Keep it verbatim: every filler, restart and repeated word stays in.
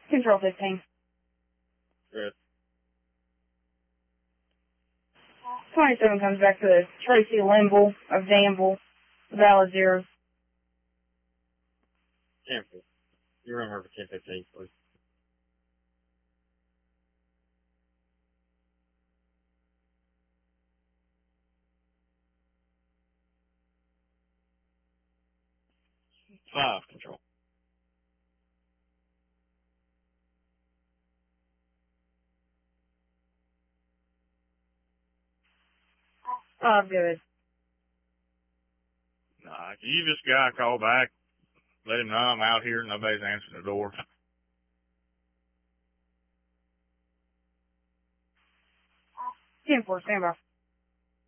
Control fifteen. Good. twenty-seven comes back to the Tracy Limble of Danville. Valid zero. ten four. You remember for ten fifteen, please. Five, control. Oh, good. Nah, can you this guy call back? Let him know I'm out here. Nobody's answering the door. ten four, stand by.